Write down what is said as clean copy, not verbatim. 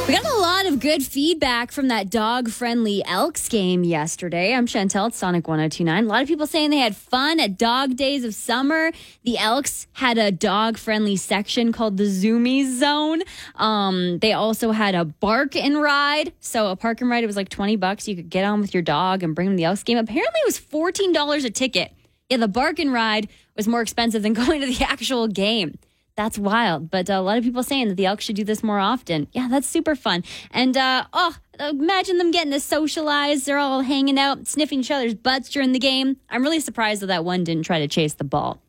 We got a lot of good feedback from that dog-friendly Elks game yesterday. I'm Chantel at Sonic 102.9. A lot of people saying they had fun at Dog Days of Summer. The Elks had a dog-friendly section called the Zoomies Zone. They also had a bark and ride. So a park and ride, it was like $20. You could get on with your dog and bring them to the Elks game. Apparently it was $14 a ticket. Yeah, the bark and ride was more expensive than going to the actual game. That's wild. But a lot of people saying that the Elks should do this more often. Yeah, that's super fun. And, imagine them getting to socialize. They're all hanging out, sniffing each other's butts during the game. I'm really surprised that one didn't try to chase the ball.